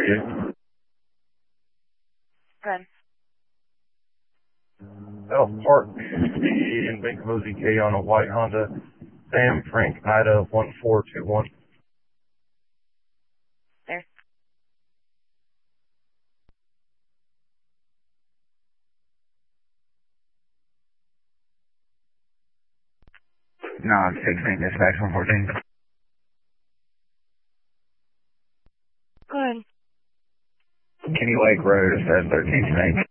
you? Good. Elf Park in Bank K on a white Honda. Sam Frank Ida 1421. There. No, 16 dispatch 114. Good. Kenny Lake Road, it says 13th Main.